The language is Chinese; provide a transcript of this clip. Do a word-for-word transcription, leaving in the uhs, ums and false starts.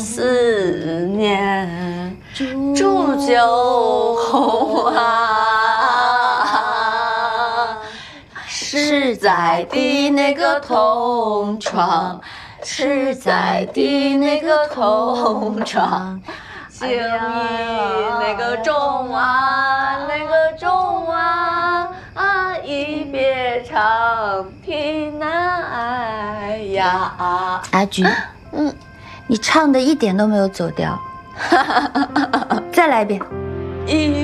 思念煮酒红啊，实在的那个同窗，实在的那个同窗，就以那个钟啊，那个钟啊啊，一别长亭难挨呀。 阿菊，嗯，你唱的一点都没有走调，再来一遍。 一